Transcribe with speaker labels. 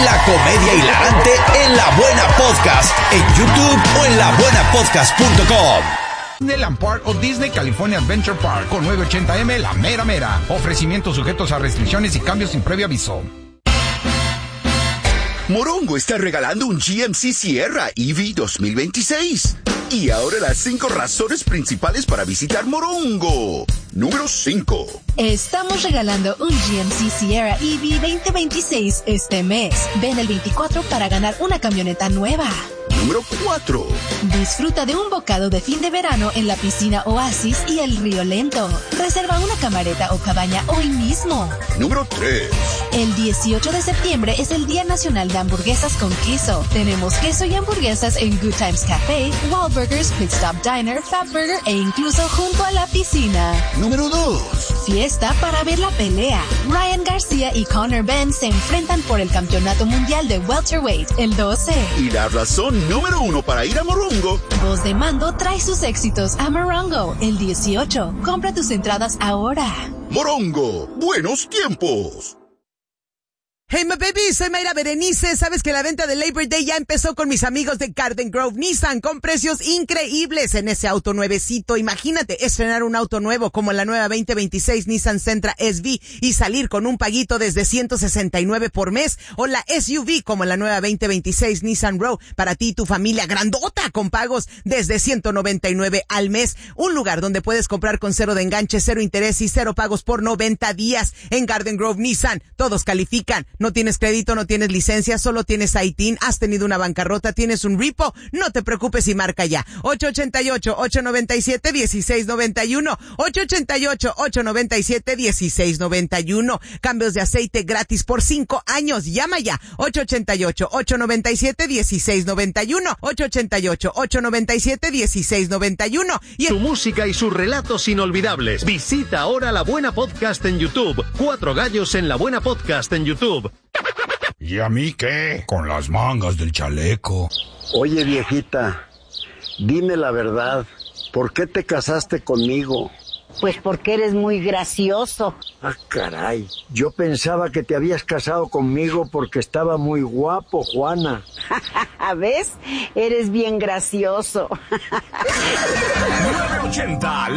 Speaker 1: La comedia hilarante en La Buena Podcast, en YouTube o en labuenapodcast.com.
Speaker 2: Disneyland Park o Disney California Adventure Park con 980M La Mera Mera. Ofrecimientos sujetos a restricciones y cambios sin previo aviso.
Speaker 3: Morongo está regalando un GMC Sierra EV 2026. Y ahora las 5 razones principales para visitar Morongo. Número 5.
Speaker 4: Estamos regalando un GMC Sierra EV 2026 este mes. Ven el 24 para ganar una camioneta nueva.
Speaker 3: Número 4.
Speaker 4: Disfruta de un bocado de fin de verano en la piscina Oasis y el Río Lento. Reserva una camareta o cabaña hoy mismo.
Speaker 3: Número 3.
Speaker 4: El 18 de septiembre es el Día Nacional de Hamburguesas con Queso. Tenemos queso y hamburguesas en Good Times Café, Wahlburgers, Pit Stop Diner, Fatburger e incluso junto a la piscina.
Speaker 3: Número 2.
Speaker 4: Fiesta para ver la pelea. Ryan García y Conor Benn se enfrentan por el Campeonato Mundial de Welterweight el 12.
Speaker 3: Y la razón número 1 para ir a Morongo.
Speaker 4: Voz de Mando trae sus éxitos a Morongo el 18. Compra tus entradas ahora.
Speaker 3: Morongo, buenos tiempos.
Speaker 5: Hey, my baby, soy Mayra Berenice. Sabes que la venta de Labor Day ya empezó con mis amigos de Garden Grove Nissan con precios increíbles en ese auto nuevecito. Imagínate estrenar un auto nuevo como la nueva 2026 Nissan Sentra SV y salir con un paguito desde $169 por mes, o la SUV como la nueva 2026 Nissan Rogue para ti y tu familia grandota con pagos desde $199 al mes. Un lugar donde puedes comprar con 0 de enganche, 0 interés y 0 pagos por 90 días. En Garden Grove Nissan todos califican. No tienes crédito, no tienes licencia, solo tienes ITIN, has tenido una bancarrota, tienes un repo, no te preocupes y marca ya. 888-897-1691. 888-897-1691. Cambios de aceite gratis por 5 años. Llama ya. 888-897-1691. 888-897-1691.
Speaker 6: Su música y sus relatos inolvidables. Visita ahora La Buena Podcast en YouTube. 4 gallos en La Buena Podcast en YouTube.
Speaker 2: ¿Y a mí qué? Con las mangas del chaleco.
Speaker 7: Oye, viejita, dime la verdad. ¿Por qué te casaste conmigo?
Speaker 8: Pues porque eres muy gracioso.
Speaker 7: Ah, caray. Yo pensaba que te habías casado conmigo porque estaba muy guapo, Juana.
Speaker 8: ¿Ves? Eres bien gracioso.
Speaker 1: 980